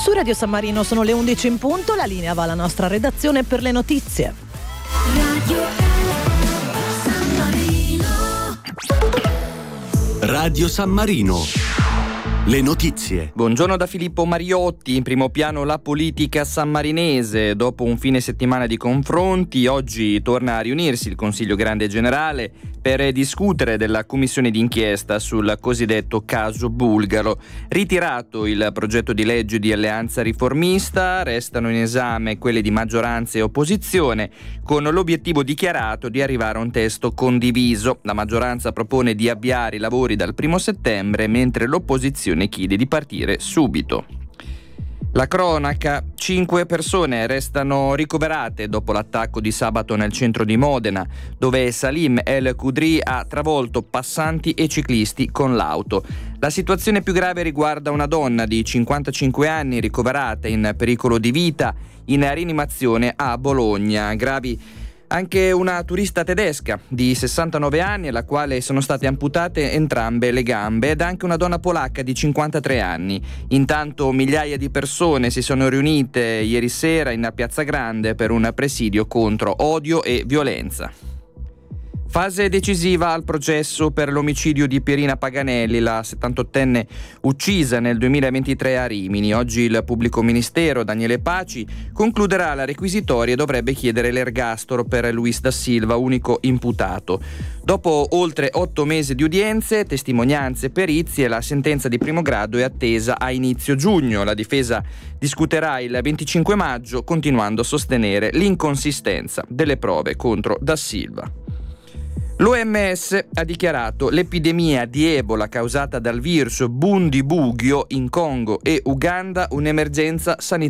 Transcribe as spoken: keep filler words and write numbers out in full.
Su Radio San Marino sono le undici in punto, la linea va alla nostra redazione per le notizie. Radio San Marino. Radio San Marino. Le notizie. Buongiorno da Filippo Mariotti. In primo piano la politica sammarinese. Dopo un fine settimana di confronti, oggi torna a riunirsi il Consiglio Grande Generale per discutere della commissione d'inchiesta sul cosiddetto caso bulgaro. Ritirato il progetto di legge di Alleanza Riformista, restano in esame quelle di maggioranza e opposizione, con l'obiettivo dichiarato di arrivare a un testo condiviso. La maggioranza propone di avviare i lavori dal primo settembre, mentre l'opposizione chiede di partire subito. La cronaca: cinque persone restano ricoverate dopo l'attacco di sabato nel centro di Modena, dove Salim El Khudri ha travolto passanti e ciclisti con l'auto. La situazione più grave riguarda una donna di cinquantacinque anni ricoverata in pericolo di vita in rianimazione a Bologna. Gravi anche una turista tedesca di sessantanove anni, alla quale sono state amputate entrambe le gambe, ed anche una donna polacca di cinquantatré anni. Intanto migliaia di persone si sono riunite ieri sera in Piazza Grande per un presidio contro odio e violenza. Fase decisiva al processo per l'omicidio di Pierina Paganelli, la settantottenne uccisa nel duemilaventitré a Rimini. Oggi il pubblico ministero Daniele Paci concluderà la requisitoria e dovrebbe chiedere l'ergastolo per Luis da Silva, unico imputato. Dopo oltre otto mesi di udienze, testimonianze e perizie, la sentenza di primo grado è attesa a inizio giugno. La difesa discuterà il venticinque maggio, continuando a sostenere l'inconsistenza delle prove contro da Silva. L'O M S ha dichiarato l'epidemia di Ebola causata dal virus Bundibugyo in Congo e Uganda un'emergenza sanitaria.